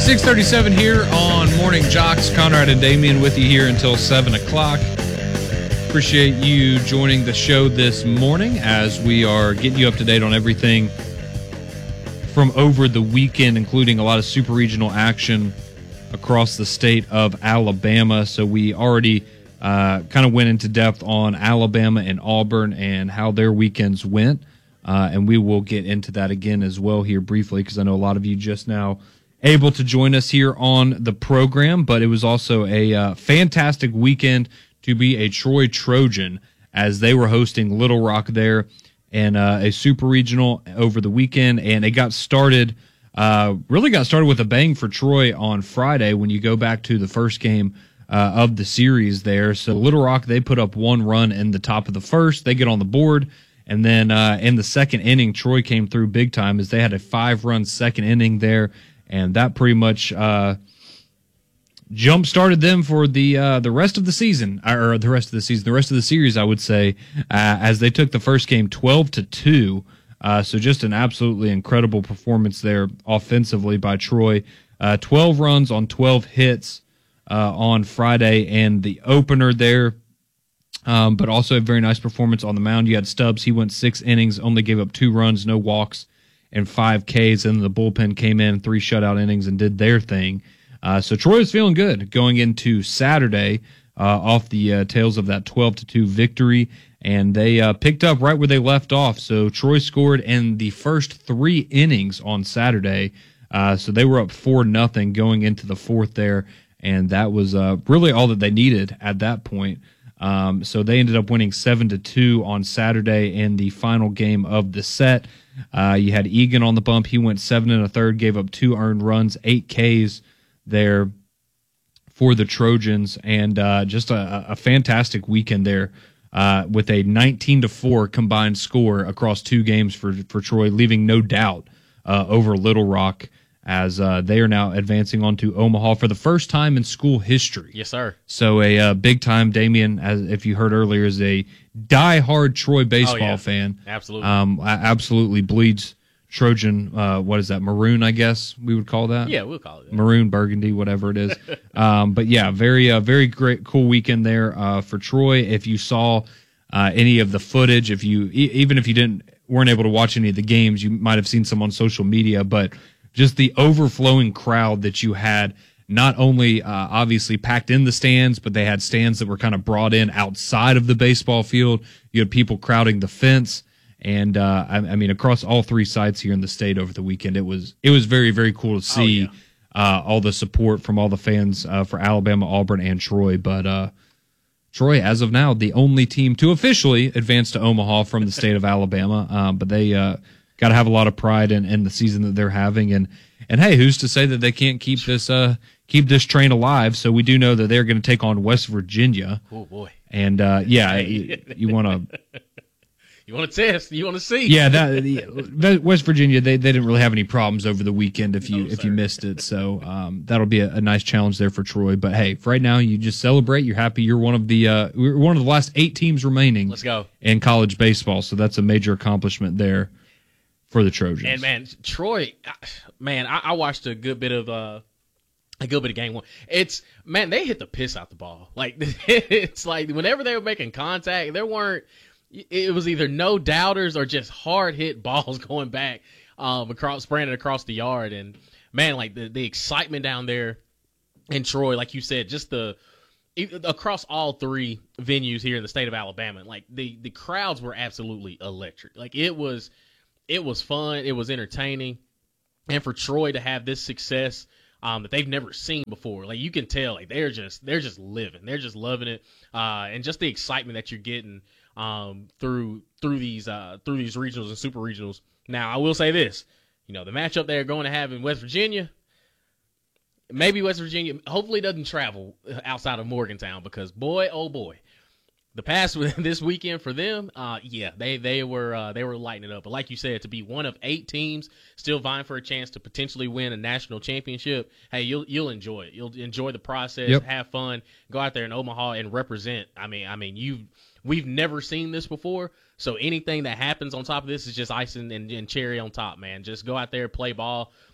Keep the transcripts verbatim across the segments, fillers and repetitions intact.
six thirty-seven here on Morning Jocks. Conrad and Damien with you here until seven o'clock. Appreciate you joining the show this morning as we are getting you up to date on everything from over the weekend, including a lot of super regional action across the state of Alabama. So we already uh, kind of went into depth on Alabama and Auburn and how their weekends went. Uh, and we will get into that again as well here briefly because I know a lot of you just now able to join us here on the program. But it was also a uh, fantastic weekend to be a Troy Trojan as they were hosting Little Rock there in uh, a super regional over the weekend. And it got started, uh, really got started with a bang for Troy on Friday when you go back to the first game uh, of the series there. So Little Rock, they put up one run in the top of the first. They get on the board. And then uh, in the second inning, Troy came through big time as they had a five-run second inning there, and that pretty much uh, jump-started them for the uh, the rest of the season, or the rest of the season, the rest of the series, I would say, uh, as they took the first game twelve to two. Uh, so just an absolutely incredible performance there offensively by Troy. Uh, twelve runs on twelve hits uh, on Friday, and the opener there. Um, but also a very nice performance on the mound. You had Stubbs. He went six innings, only gave up two runs, no walks, and five Ks. And the bullpen came in, three shutout innings, and did their thing. Uh, so Troy was feeling good going into Saturday uh, off the uh, tails of that twelve to two victory. And they uh, picked up right where they left off. So Troy scored in the first three innings on Saturday. Uh, so they were up four nothing going into the fourth there. And that was uh, really all that they needed at that point. Um, so they ended up winning seven to two on Saturday in the final game of the set. Uh, you had Egan on the bump. He went seven and a third, gave up two earned runs, eight Ks there for the Trojans, and uh, just a, a fantastic weekend there uh, with a nineteen to four combined score across two games for, for Troy, leaving no doubt uh, over Little Rock, as uh, they are now advancing on to Omaha for the first time in school history. Yes, sir. So a uh, big time, Damien, as if you heard earlier, is a diehard Troy baseball oh, yeah. fan. Absolutely. Um, absolutely bleeds Trojan, uh, what is that, maroon, I guess we would call that? Yeah, we'll call it that. Maroon, burgundy, whatever it is. um, but yeah, very, uh, very great, cool weekend there uh, for Troy. If you saw uh, any of the footage, if you e- even if you didn't weren't able to watch any of the games, you might have seen some on social media, but just the overflowing crowd that you had, not only uh, obviously packed in the stands, but they had stands that were kind of brought in outside of the baseball field. You had people crowding the fence. And, uh, I, I mean, across all three sites here in the state over the weekend, it was it was very, very cool to see oh, yeah. uh, all the support from all the fans uh, for Alabama, Auburn, and Troy. But uh, Troy, as of now, the only team to officially advance to Omaha from the state of Alabama. Uh, but they uh, – got to have a lot of pride in, in the season that they're having, and and hey, who's to say that they can't keep this uh keep this train alive? So we do know that they're going to take on West Virginia. Oh boy! And uh, yeah, you, you want to you want to test, you want to see. Yeah, that the, West Virginia, they, they didn't really have any problems over the weekend if you no, if you missed it. So um, that'll be a, a nice challenge there for Troy. But hey, for right now, you just celebrate. You're happy. You're one of the uh, we're one of the last eight teams remaining. Let's go in college baseball. So that's a major accomplishment there for the Trojans. And man, Troy, man, I, I watched a good bit of uh, a good bit of game one. It's man, they hit the piss out the ball. Like it's like whenever they were making contact, there weren't. It was either no doubters or just hard hit balls going back um, across, spraying it across the yard. And man, like the the excitement down there in Troy, like you said, just the across all three venues here in the state of Alabama, like the the crowds were absolutely electric. Like it was. It was fun. It was entertaining. And for Troy to have this success um, that they've never seen before, like you can tell, like they're just they're just living. They're just loving it. Uh, and just the excitement that you're getting um, through through these uh, through these regionals and super regionals. Now, I will say this, you know, the matchup they're going to have in West Virginia, maybe West Virginia hopefully doesn't travel outside of Morgantown because boy, oh boy. The past this weekend for them, uh, yeah, they they were uh, they were lighting it up. But like you said, to be one of eight teams still vying for a chance to potentially win a national championship, hey, you'll you'll enjoy it. You'll enjoy the process, yep. have fun, go out there in Omaha and represent. I mean, I mean, you we've never seen this before, so anything that happens on top of this is just icing and, and cherry on top, man. Just go out there, play ball.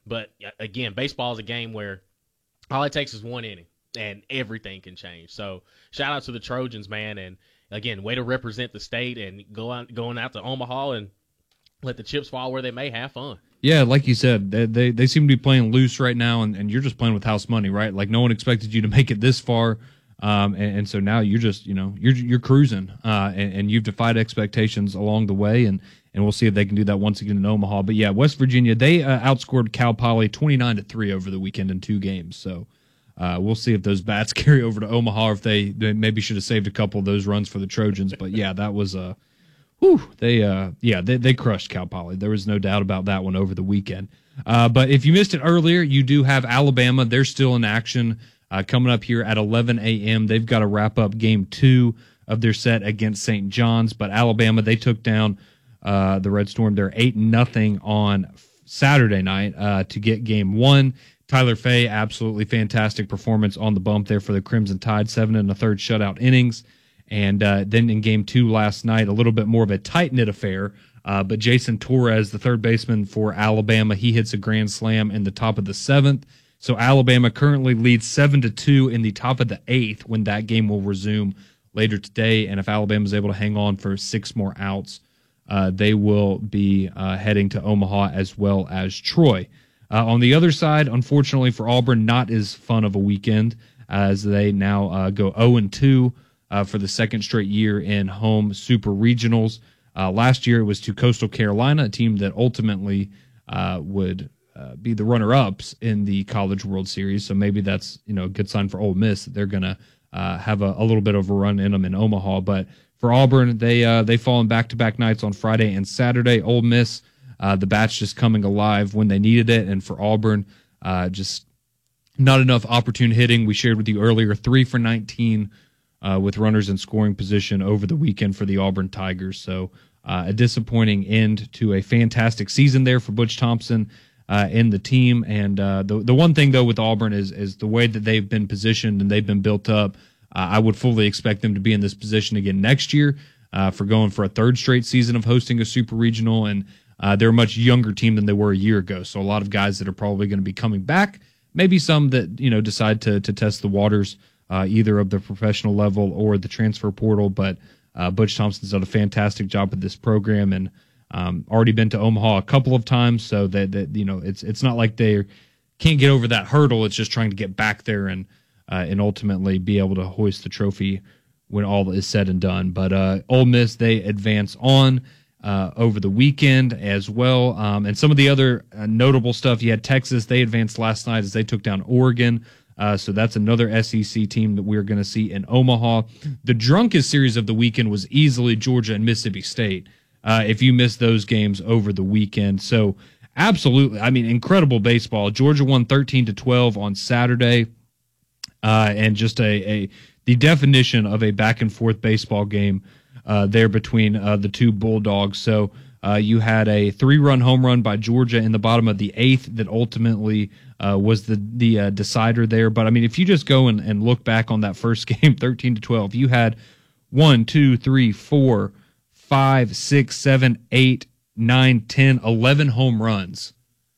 But again, baseball is a game where all it takes is one inning and everything can change. So shout out to the Trojans, man. And again, way to represent the state and go out, going out to Omaha and let the chips fall where they may. Have fun. Yeah, like you said, they they, they seem to be playing loose right now, and, and you're just playing with house money, right? Like no one expected you to make it this far. Um, and, and so now you're just, you know, you're you're cruising, uh, and, and you've defied expectations along the way, and, and we'll see if they can do that once again in Omaha. But yeah, West Virginia, they uh, outscored Cal Poly twenty-nine to three over the weekend in two games. So uh, we'll see if those bats carry over to Omaha, or if they, they maybe should have saved a couple of those runs for the Trojans. But yeah, that was a, uh, whew, they uh, yeah they they crushed Cal Poly. There was no doubt about that one over the weekend. Uh, but if you missed it earlier, you do have Alabama. They're still in action. Uh, coming up here at eleven a.m., they've got to wrap up game two of their set against Saint John's. But Alabama, they took down uh, the Red Storm. They're eight nothing on Saturday night uh, to get game one. Tyler Fay, absolutely fantastic performance on the bump there for the Crimson Tide, seven and a third shutout innings. And uh, then in game two last night, a little bit more of a tight-knit affair. Uh, but Jason Torres, the third baseman for Alabama, he hits a grand slam in the top of the seventh. So Alabama currently leads seven to two in the top of the eighth when that game will resume later today. And if Alabama is able to hang on for six more outs, uh, they will be uh, heading to Omaha as well as Troy. Uh, on the other side, unfortunately for Auburn, not as fun of a weekend as they now uh, go oh and two uh, for the second straight year in home super regionals. Uh, last year it was to Coastal Carolina, a team that ultimately uh, would Uh, be the runner-ups in the College World Series, so maybe that's, you know, a good sign for Ole Miss that they're going to uh, have a, a little bit of a run in them in Omaha. But for Auburn, they uh, they fall in back-to-back nights on Friday and Saturday. Ole Miss, uh, the batch just coming alive when they needed it, and for Auburn, uh, just not enough opportune hitting. We shared with you earlier, three for nineteen uh, with runners in scoring position over the weekend for the Auburn Tigers. So uh, a disappointing end to a fantastic season there for Butch Thompson Uh, in the team. And uh, the the one thing, though, with Auburn is is the way that they've been positioned and they've been built up. Uh, I would fully expect them to be in this position again next year uh, for going for a third straight season of hosting a super regional. And uh, they're a much younger team than they were a year ago. So a lot of guys that are probably going to be coming back, maybe some that, you know, decide to to test the waters uh, either of the professional level or the transfer portal. But uh, Butch Thompson's done a fantastic job with this program, and Um, already been to Omaha a couple of times, so that, that you know it's it's not like they can't get over that hurdle. It's just trying to get back there and uh, and ultimately be able to hoist the trophy when all is said and done. But uh, Ole Miss, they advance on uh, over the weekend as well. Um, and some of the other uh, notable stuff, you had Texas. They advanced last night as they took down Oregon. Uh, so that's another S E C team that we're going to see in Omaha. The drunkest series of the weekend was easily Georgia and Mississippi State. Uh, if you missed those games over the weekend. So absolutely, I mean, incredible baseball. Georgia won thirteen to twelve on Saturday, uh, and just a, a the definition of a back and forth baseball game uh, there between uh, the two Bulldogs. So uh, you had a three run home run by Georgia in the bottom of the eighth that ultimately uh, was the the uh, decider there. But I mean, if you just go and, and look back on that first game, thirteen to twelve, you had one, two, three, four. Five, six, seven, eight, nine, ten, eleven home runs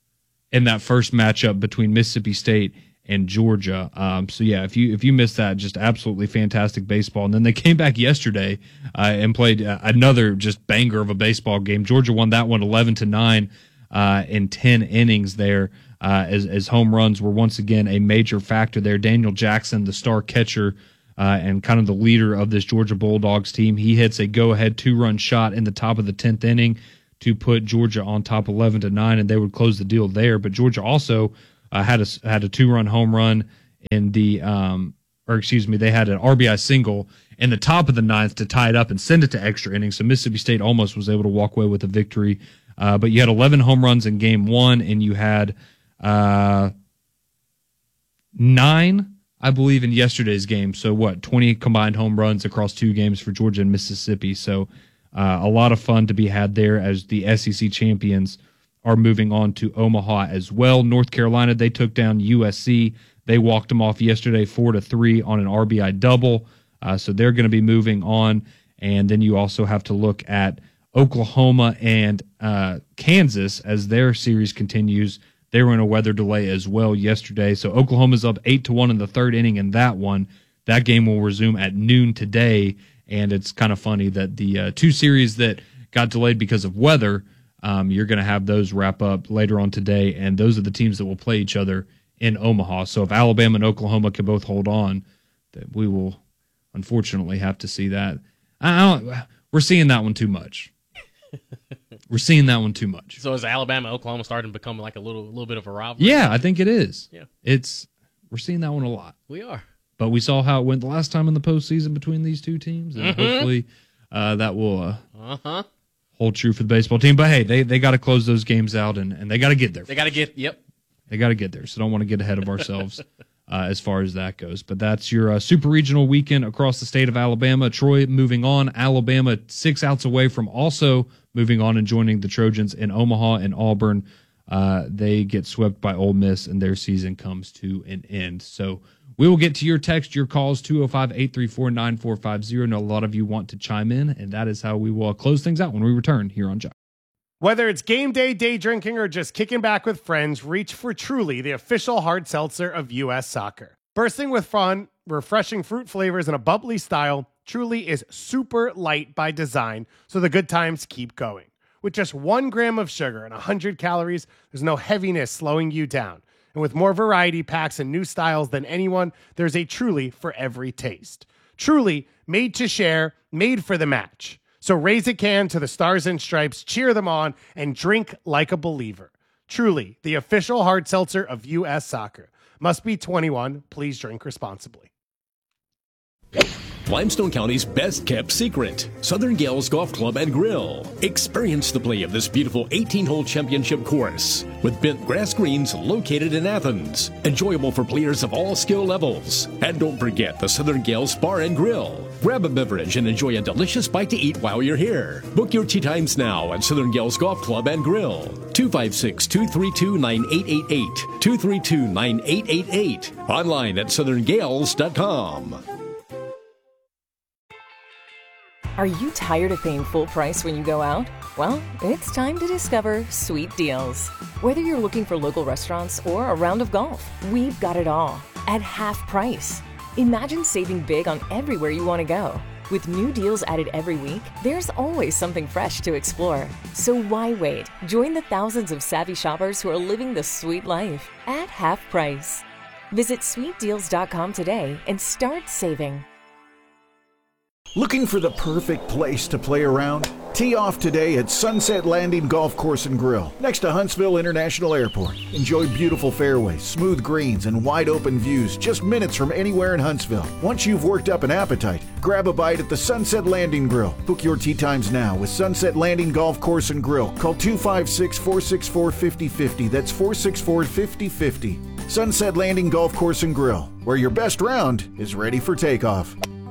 in that first matchup between Mississippi State and Georgia. Um, so yeah, if you if you missed that, just absolutely fantastic baseball. And then they came back yesterday uh, and played uh, another just banger of a baseball game. Georgia won that one eleven to nine uh, in ten innings there. Uh, as as home runs were once again a major factor there. Daniel Jackson, the star catcher, Uh, and kind of the leader of this Georgia Bulldogs team, he hits a go-ahead two-run shot in the top of the tenth inning to put Georgia on top eleven to nine, and they would close the deal there. But Georgia also uh, had a had a two-run home run in the, um, or excuse me, they had an R B I single in the top of the ninth to tie it up and send it to extra innings. So Mississippi State almost was able to walk away with a victory. Uh, but you had eleven home runs in game one, and you had uh, nine. I believe, in yesterday's game. So what, twenty combined home runs across two games for Georgia and Mississippi. So uh, a lot of fun to be had there as the S E C champions are moving on to Omaha as well. North Carolina, they took down U S C. They walked them off yesterday four to three on an R B I double. Uh, so they're going to be moving on. And then you also have to look at Oklahoma and uh, Kansas as their series continues. They were in a weather delay as well yesterday. So Oklahoma's up eight to one in the third inning in that one. That game will resume at noon today, and it's kind of funny that the uh, two series that got delayed because of weather, um, you're going to have those wrap up later on today, and those are the teams that will play each other in Omaha. So if Alabama and Oklahoma can both hold on, that we will unfortunately have to see that. I don't, we're seeing that one too much. We're seeing that one too much. So is Alabama Oklahoma starting to become like a little little bit of a rivalry? Yeah, I think it is. Yeah, it's we're seeing that one a lot. We are. But we saw how it went the last time in the postseason between these two teams, and mm-hmm. hopefully uh, that will uh, uh-huh. hold true for the baseball team. But hey, they they got to close those games out, and, and they got to get there. They got to get yep. They got to get there. So don't want to get ahead of ourselves uh, as far as that goes. But that's your uh, super regional weekend across the state of Alabama. Troy moving on. Alabama six outs away from also moving on and joining the Trojans in Omaha and Auburn. Uh, they get swept by Ole Miss, and their season comes to an end. So we will get to your text, your calls, two oh five, eight three four, nine four five oh. I know a lot of you want to chime in, and that is how we will close things out when we return here on Jock. Whether it's game day, day drinking, or just kicking back with friends, reach for Truly, the official hard seltzer of U S Soccer. Bursting with fun, refreshing fruit flavors, and a bubbly style, Truly is super light by design, so the good times keep going. With just one gram of sugar and one hundred calories, there's no heaviness slowing you down. And with more variety packs and new styles than anyone, there's a Truly for every taste. Truly, made to share, made for the match. So raise a can to the Stars and Stripes, cheer them on, and drink like a believer. Truly, the official hard seltzer of U S Soccer. Must be twenty-one. Please drink responsibly. Limestone County's best-kept secret, Southern Gales Golf Club and Grill. Experience the play of this beautiful eighteen-hole championship course with bent grass greens located in Athens. Enjoyable for players of all skill levels. And don't forget the Southern Gales Bar and Grill. Grab a beverage and enjoy a delicious bite to eat while you're here. Book your tee times now at Southern Gales Golf Club and Grill. two five six, two three two, nine eight eight eight. two three two, nine eight eight eight. Online at southern gales dot com. Are you tired of paying full price when you go out? Well, it's time to discover Sweet Deals. Whether you're looking for local restaurants or a round of golf, we've got it all at half price. Imagine saving big on everywhere you want to go. With new deals added every week, there's always something fresh to explore. So why wait? Join the thousands of savvy shoppers who are living the sweet life at half price. Visit sweet deals dot com today and start saving. Looking for the perfect place to play around? Tee off today at Sunset Landing Golf Course and Grill, next to Huntsville International Airport. Enjoy beautiful fairways, smooth greens, and wide open views just minutes from anywhere in Huntsville. Once you've worked up an appetite, grab a bite at the Sunset Landing Grill. Book your tee times now with Sunset Landing Golf Course and Grill. Call two five six, four six four, five oh five oh. That's four six four, five oh five oh. Sunset Landing Golf Course and Grill, where your best round is ready for takeoff.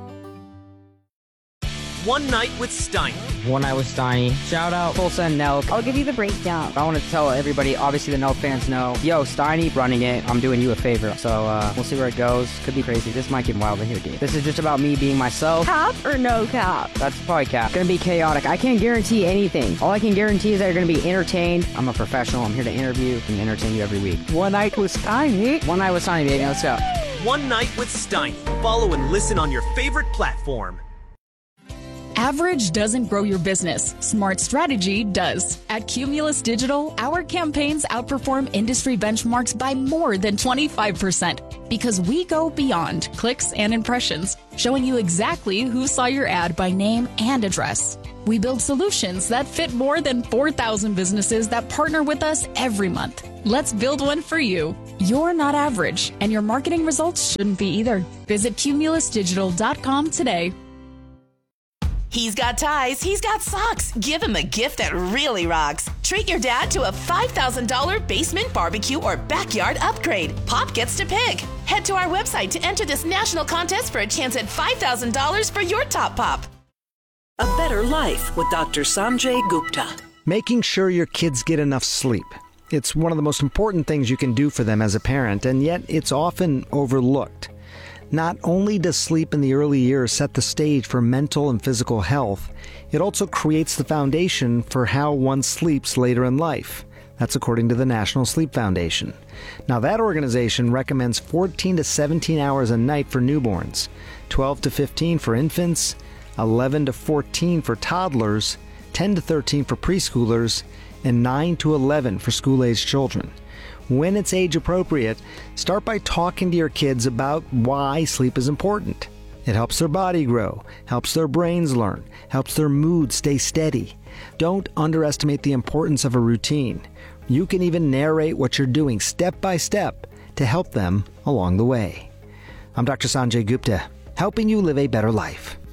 One Night with Steiny. One Night with Steiny. Shout out Full Send Nelk. I'll give you the breakdown. I want to tell everybody, obviously the Nelk fans know, yo, Steiny running it. I'm doing you a favor. So uh, we'll see where it goes. Could be crazy. This might get wild in here, dude. This is just about me being myself. Cap or no cap? That's probably cap. It's going to be chaotic. I can't guarantee anything. All I can guarantee is that you're going to be entertained. I'm a professional. I'm here to interview and entertain you every week. One Night with Steiny. One Night with Steiny, baby. Let's go. One Night with Steiny. Follow and listen on your favorite platform. Average doesn't grow your business. Smart strategy does. At Cumulus Digital, our campaigns outperform industry benchmarks by more than twenty-five percent because we go beyond clicks and impressions, showing you exactly who saw your ad by name and address. We build solutions that fit more than four thousand businesses that partner with us every month. Let's build one for you. You're not average, and your marketing results shouldn't be either. Visit cumulus digital dot com today. He's got ties, he's got socks. Give him a gift that really rocks. Treat your dad to a five thousand dollars basement barbecue or backyard upgrade. Pop gets to pick. Head to our website to enter this national contest for a chance at five thousand dollars for your top pop. A better life with Doctor Sanjay Gupta. Making sure your kids get enough sleep. It's one of the most important things you can do for them as a parent, and yet it's often overlooked. Not only does sleep in the early years set the stage for mental and physical health, it also creates the foundation for how one sleeps later in life. That's according to the National Sleep Foundation. Now, that organization recommends fourteen to seventeen hours a night for newborns, twelve to fifteen for infants, eleven to fourteen for toddlers, ten to thirteen for preschoolers, and nine to eleven for school-aged children. When it's age appropriate, start by talking to your kids about why sleep is important. It helps their body grow, helps their brains learn, helps their mood stay steady. Don't underestimate the importance of a routine. You can even narrate what you're doing step by step to help them along the way. I'm Doctor Sanjay Gupta, helping you live a better life.